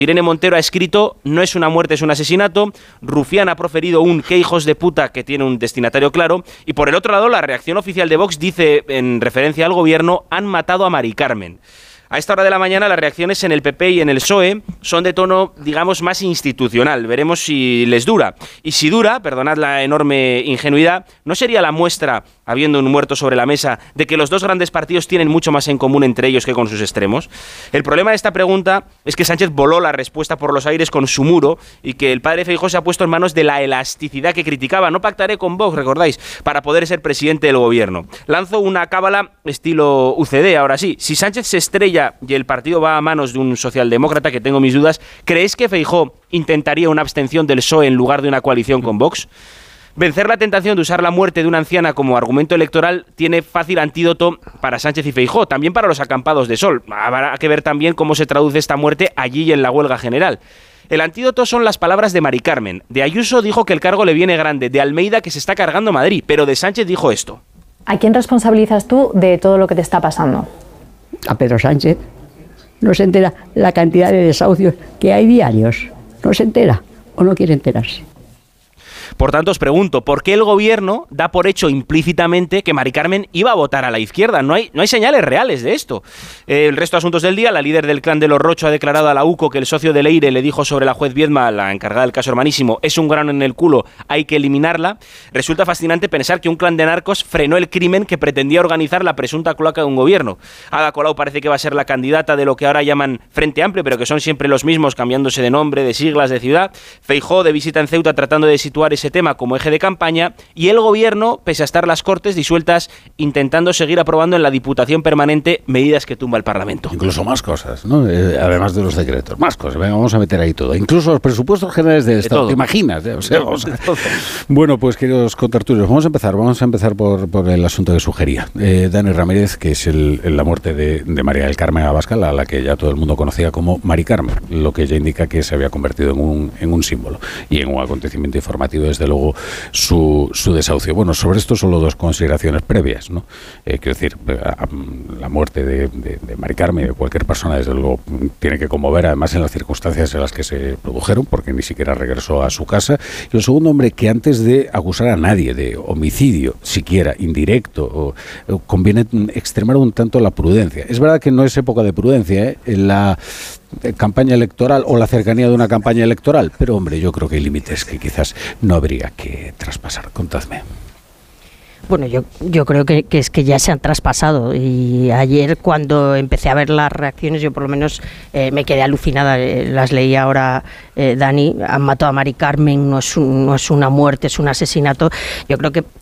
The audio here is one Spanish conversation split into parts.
Irene Montero ha escrito: no es una muerte, es un asesinato. Rufián ha proferido un "qué hijos de puta", que tiene un destinatario claro. Y por el otro lado, la reacción oficial de Vox dice, en referencia al gobierno: han matado a Mari Carmen. A esta hora de la mañana las reacciones en el PP y en el PSOE son de tono, digamos, más institucional. Veremos si les dura. Y si dura, perdonad la enorme ingenuidad, ¿no sería la muestra, habiendo un muerto sobre la mesa, de que los dos grandes partidos tienen mucho más en común entre ellos que con sus extremos? El problema de esta pregunta es que Sánchez voló la respuesta por los aires con su muro y que el padre Feijóo se ha puesto en manos de la elasticidad que criticaba. No pactaré con Vox, recordáis, para poder ser presidente del gobierno. Lanzo una cábala estilo UCD, ahora sí. Si Sánchez se estrella y el partido va a manos de un socialdemócrata, que tengo mis dudas, ¿creéis que Feijóo intentaría una abstención del PSOE en lugar de una coalición con Vox? Vencer la tentación de usar la muerte de una anciana como argumento electoral tiene fácil antídoto para Sánchez y Feijóo, también para los acampados de Sol. Habrá que ver también cómo se traduce esta muerte allí y en la huelga general. El antídoto son las palabras de Mari Carmen. De Ayuso dijo que el cargo le viene grande, de Almeida que se está cargando Madrid, pero de Sánchez dijo esto: ¿a quién responsabilizas tú de todo lo que te está pasando? A Pedro Sánchez. No se entera la cantidad de desahucios que hay diarios. No se entera o no quiere enterarse. Por tanto, os pregunto, ¿por qué el gobierno da por hecho implícitamente que Mari Carmen iba a votar a la izquierda? No hay señales reales de esto. El resto de asuntos del día: la líder del clan de los Rocho ha declarado a la UCO que el socio de Leire le dijo sobre la juez Viedma, la encargada del caso Hermanísimo: es un grano en el culo, hay que eliminarla. Resulta fascinante pensar que un clan de narcos frenó el crimen que pretendía organizar la presunta cloaca de un gobierno. Ada Colau parece que va a ser la candidata de lo que ahora llaman Frente Amplio, pero que son siempre los mismos, cambiándose de nombre, de siglas, de ciudad. Feijóo de visita en Ceuta tratando de situar ese tema como eje de campaña, y el gobierno, pese a estar las Cortes disueltas, intentando seguir aprobando en la Diputación Permanente medidas que tumba el Parlamento. Incluso más cosas, ¿no? Además de los decretos, más cosas. Venga, vamos a meter ahí todo. Incluso los presupuestos generales del Estado. ¿Te imaginas? O sea, bueno, pues queridos contertulios, vamos a empezar por el asunto que sugería Dani Ramírez, que es la muerte de María del Carmen Abascal, a la que ya todo el mundo conocía como Mari Carmen, lo que ya indica que se había convertido en un símbolo y en un acontecimiento informativo, desde luego, su desahucio. Bueno, sobre esto solo dos consideraciones previas, ¿no? Quiero decir, la muerte de Mari Carmen, de cualquier persona, desde luego, tiene que conmover, además en las circunstancias en las que se produjeron, porque ni siquiera regresó a su casa. Y lo segundo, hombre, que antes de acusar a nadie de homicidio, siquiera indirecto, conviene extremar un tanto la prudencia. Es verdad que no es época de prudencia, ¿eh? En la campaña electoral o la cercanía de una campaña electoral, pero hombre, yo creo que hay límites que quizás no habría que traspasar. Contadme. Bueno, yo creo que es que ya se han traspasado, y ayer cuando empecé a ver las reacciones, yo por lo menos me quedé alucinada. Las leí ahora, Dani: han matado a Mari Carmen, no es una muerte, es un asesinato. Yo creo que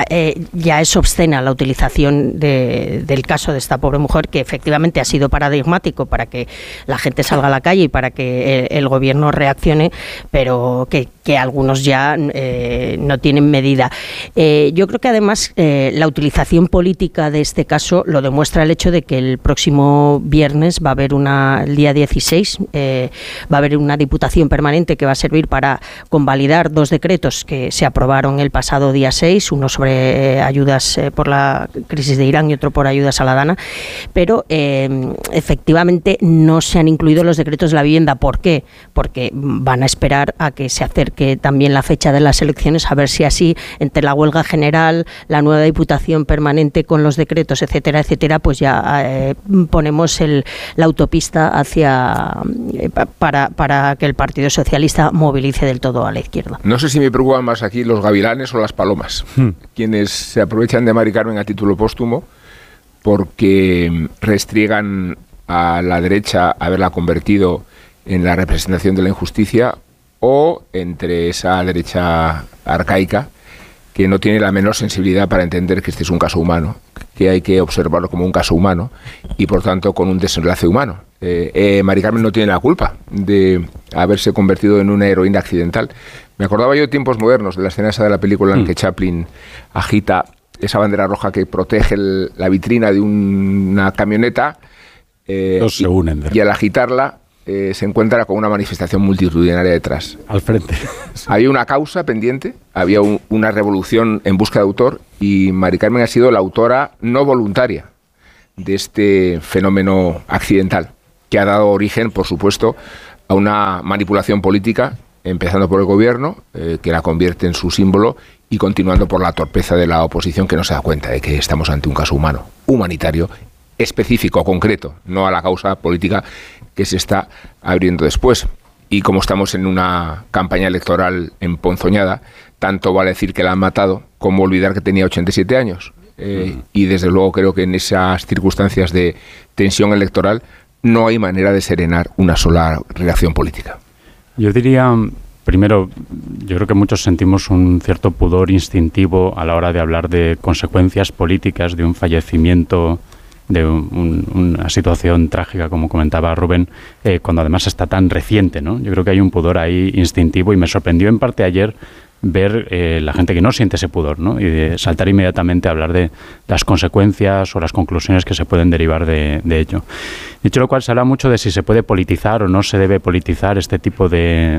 ya es obscena la utilización del caso de esta pobre mujer, que efectivamente ha sido paradigmático para que la gente salga a la calle y para que el gobierno reaccione, pero que algunos ya no tienen medida. Yo creo que además la utilización política de este caso lo demuestra el hecho de que el próximo viernes va a haber el día 16, va a haber una diputación permanente que va a servir para convalidar dos decretos que se aprobaron el pasado día 6, uno sobre ayudas por la crisis de Irán y otro por ayudas a la Dana, pero efectivamente no se han incluido los decretos de la vivienda. ¿Por qué? Porque van a esperar a que se acerque también la fecha de las elecciones, a ver si así, entre la huelga general, la nueva diputación permanente con los decretos, etcétera, etcétera, pues ya ponemos la autopista para que el Partido Socialista movilice del todo a la izquierda. No sé si me preocupan más aquí los gavilanes o las palomas, quienes se aprovechan de Mari Carmen a título póstumo porque restriegan a la derecha haberla convertido en la representación de la injusticia, o entre esa derecha arcaica que no tiene la menor sensibilidad para entender que este es un caso humano, que hay que observarlo como un caso humano y por tanto con un desenlace humano. Mari Carmen no tiene la culpa de haberse convertido en una heroína accidental. Me acordaba yo de Tiempos Modernos, de la escena esa de la película en que Chaplin agita esa bandera roja que protege la vitrina de una camioneta y al agitarla se encuentra con una manifestación multitudinaria detrás. Al frente. Había una causa pendiente, había una revolución en busca de autor, y Mari Carmen ha sido la autora no voluntaria de este fenómeno accidental, que ha dado origen, por supuesto, a una manipulación política, empezando por el gobierno, que la convierte en su símbolo, y continuando por la torpeza de la oposición, que no se da cuenta de que estamos ante un caso humano, humanitario, específico, concreto, no a la causa política que se está abriendo después. Y como estamos en una campaña electoral emponzoñada, tanto vale decir que la han matado como olvidar que tenía 87 años. Y desde luego creo que en esas circunstancias de tensión electoral no hay manera de serenar una sola reacción política. Yo diría, primero, yo creo que muchos sentimos un cierto pudor instintivo a la hora de hablar de consecuencias políticas de un fallecimiento, de una situación trágica, como comentaba Rubén, cuando además está tan reciente, ¿no? Yo creo que hay un pudor ahí instintivo, y me sorprendió en parte ayer ver la gente que no siente ese pudor, ¿no? Y de saltar inmediatamente a hablar de las consecuencias o las conclusiones que se pueden derivar de ello. Dicho lo cual, se habla mucho de si se puede politizar o no se debe politizar este tipo de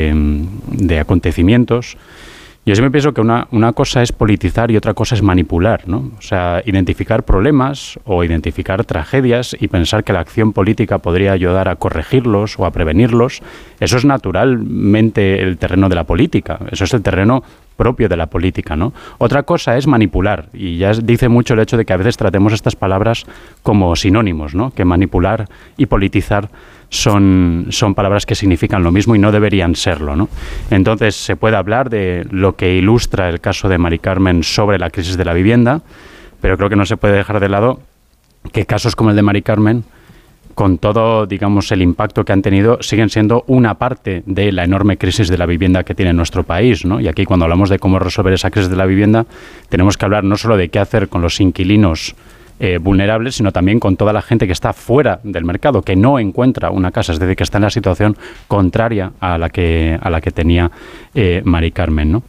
acontecimientos. Yo siempre pienso que una cosa es politizar y otra cosa es manipular, ¿no? O sea, identificar problemas o identificar tragedias y pensar que la acción política podría ayudar a corregirlos o a prevenirlos, eso es naturalmente el terreno de la política, eso es el terreno propio de la política, ¿no? Otra cosa es manipular, y ya dice mucho el hecho de que a veces tratemos estas palabras como sinónimos, ¿no? Que manipular y politizar son palabras que significan lo mismo y no deberían serlo, ¿no? Entonces se puede hablar de lo que ilustra el caso de Mari Carmen sobre la crisis de la vivienda, pero creo que no se puede dejar de lado que casos como el de Mari Carmen, con todo, digamos, el impacto que han tenido, siguen siendo una parte de la enorme crisis de la vivienda que tiene nuestro país, ¿no? Y aquí, cuando hablamos de cómo resolver esa crisis de la vivienda, tenemos que hablar no solo de qué hacer con los inquilinos vulnerables, sino también con toda la gente que está fuera del mercado, que no encuentra una casa, es decir, que está en la situación contraria a la que tenía Mari Carmen, ¿no?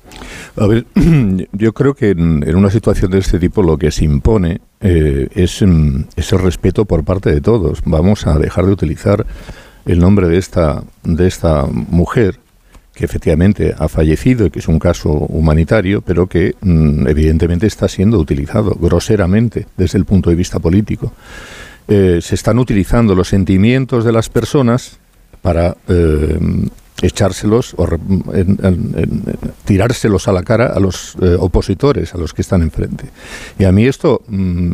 A ver, yo creo que en una situación de este tipo lo que se impone es el respeto por parte de todos. Vamos a dejar de utilizar el nombre de esta mujer, que efectivamente ha fallecido y que es un caso humanitario, pero que evidentemente está siendo utilizado groseramente desde el punto de vista político. Se están utilizando los sentimientos de las personas para echárselos o tirárselos a la cara a los opositores, a los que están enfrente. Y a mí esto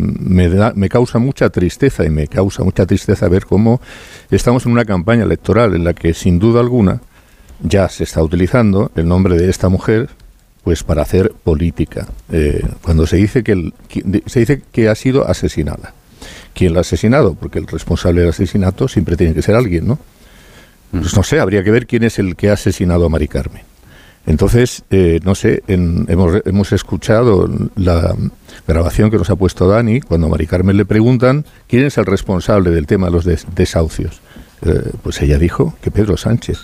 me causa mucha tristeza, y me causa mucha tristeza ver cómo estamos en una campaña electoral en la que, sin duda alguna, ya se está utilizando el nombre de esta mujer pues para hacer política. Cuando se dice que ha sido asesinada. ¿Quién la ha asesinado? Porque el responsable del asesinato siempre tiene que ser alguien, ¿no? Pues no sé, habría que ver quién es el que ha asesinado a Mari Carmen. Entonces, no sé, hemos escuchado la grabación que nos ha puesto Dani, cuando a Mari Carmen le preguntan quién es el responsable del tema de los desahucios. Pues ella dijo que Pedro Sánchez.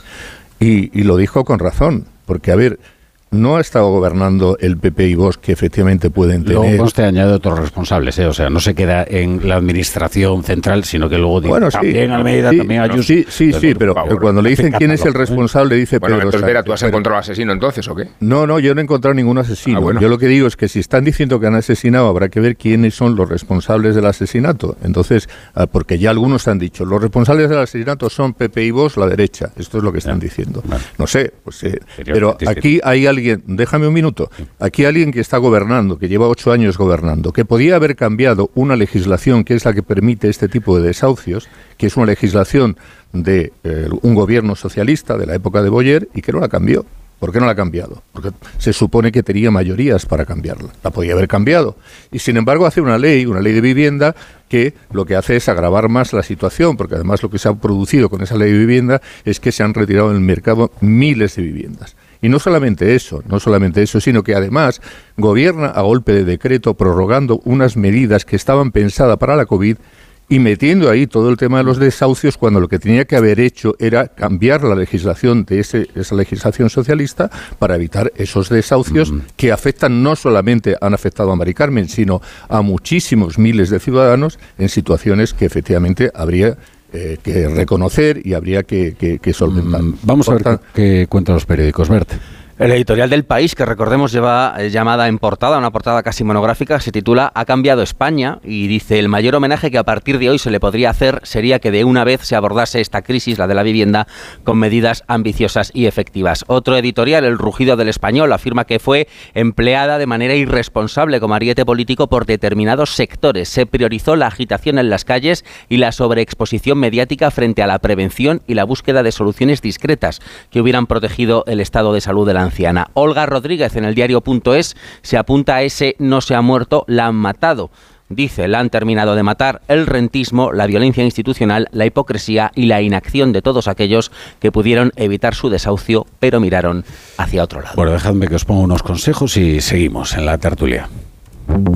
Y lo dijo con razón, porque, a ver, no ha estado gobernando el PP y Vox, que efectivamente pueden tener... Luego conste añade otros responsables, o sea, no se queda en la administración central, sino que luego dice, bueno, sí, también Almeida, sí, también Ayuso. Sí, pero cuando le dicen quién es el responsable, dice Pedro Sánchez. Entonces, Vera, ¿tú has encontrado asesino entonces o qué? No, yo no he encontrado ningún asesino. Bueno. Yo lo que digo es que si están diciendo que han asesinado, habrá que ver quiénes son los responsables del asesinato. Entonces, porque ya algunos han dicho, los responsables del asesinato son PP y Vox, la derecha. Esto es lo que están diciendo. Vale. No sé, pues, pero aquí hay alguien, déjame un minuto, aquí hay alguien que está gobernando, que lleva 8 años gobernando, que podía haber cambiado una legislación que es la que permite este tipo de desahucios, que es una legislación de un gobierno socialista de la época de Boyer, y que no la cambió. ¿Por qué no la ha cambiado? Porque se supone que tenía mayorías para cambiarla. La podía haber cambiado. Y sin embargo hace una ley de vivienda, que lo que hace es agravar más la situación, porque además lo que se ha producido con esa ley de vivienda es que se han retirado del mercado miles de viviendas. Y no solamente eso, sino que además gobierna a golpe de decreto, prorrogando unas medidas que estaban pensadas para la COVID y metiendo ahí todo el tema de los desahucios, cuando lo que tenía que haber hecho era cambiar la legislación de esa legislación socialista para evitar esos desahucios que no solamente han afectado a Mari Carmen, sino a muchísimos miles de ciudadanos en situaciones que efectivamente habría que reconocer y habría que solventar. Vamos a ver qué cuentan los periódicos, Bert. El editorial del País, que recordemos lleva llamada en portada, una portada casi monográfica, se titula "Ha cambiado España", y dice: el mayor homenaje que a partir de hoy se le podría hacer sería que de una vez se abordase esta crisis, la de la vivienda, con medidas ambiciosas y efectivas. Otro editorial, El Rugido del Español, afirma que fue empleada de manera irresponsable como ariete político por determinados sectores. Se priorizó la agitación en las calles y la sobreexposición mediática frente a la prevención y la búsqueda de soluciones discretas que hubieran protegido el estado de salud de la anciana. Olga Rodríguez, en el diario.es, se apunta a ese "no se ha muerto, la han matado". Dice: la han terminado de matar el rentismo, la violencia institucional, la hipocresía y la inacción de todos aquellos que pudieron evitar su desahucio, pero miraron hacia otro lado. Bueno, dejadme que os ponga unos consejos y seguimos en la tertulia.